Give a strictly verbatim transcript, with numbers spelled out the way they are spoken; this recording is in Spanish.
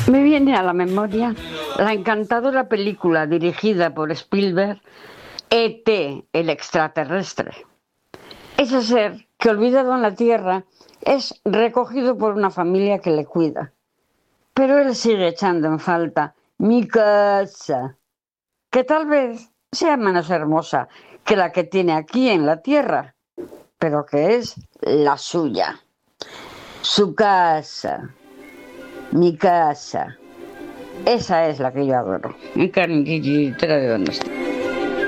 Me viene a la memoria la encantadora película dirigida por Spielberg, E T, el extraterrestre. Ese ser que, olvidado en la Tierra, es recogido por una familia que le cuida. Pero él sigue echando en falta mi casa, que tal vez sea menos hermosa que la que tiene aquí en la Tierra, pero que es la suya. Su casa, mi casa. Esa es la que yo adoro. En carne de dónde está.